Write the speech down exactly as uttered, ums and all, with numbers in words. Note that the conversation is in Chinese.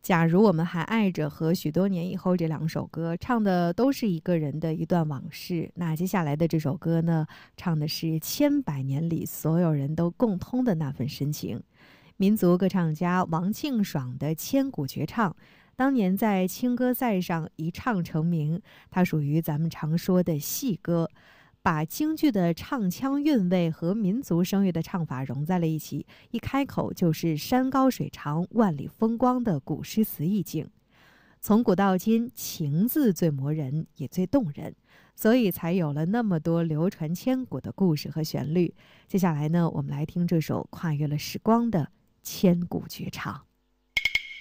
假如我们还爱着和许多年以后这两首歌唱的都是一个人的一段往事，那接下来的这首歌呢，唱的是千百年里所有人都共通的那份深情。民族歌唱家王庆爽的千古绝唱，当年在青歌赛上一唱成名，它属于咱们常说的戏歌，把京剧的唱腔韵味和民族声乐的唱法融在了一起，一开口就是山高水长万里风光的古诗词意境。从古到今，情字最磨人也最动人，所以才有了那么多流传千古的故事和旋律。接下来呢，我们来听这首跨越了时光的千古绝唱。